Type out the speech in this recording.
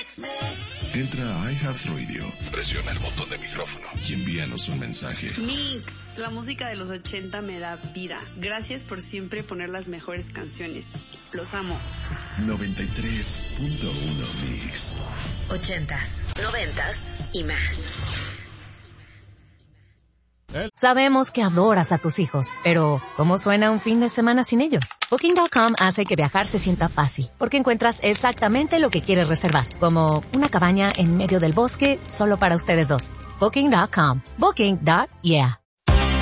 Entra a iHeartRadio, presiona el botón de micrófono y envíanos un mensaje. Mix, la música de los 80 me da vida. Gracias por siempre poner las mejores canciones. Los amo. 93.1 Mix. 80s, 90s y más. Sabemos que adoras a tus hijos, pero ¿cómo suena un fin de semana sin ellos? Booking.com hace que viajar se sienta fácil, porque encuentras exactamente lo que quieres reservar, como una cabaña en medio del bosque solo para ustedes dos. Booking.com. Booking.yeah.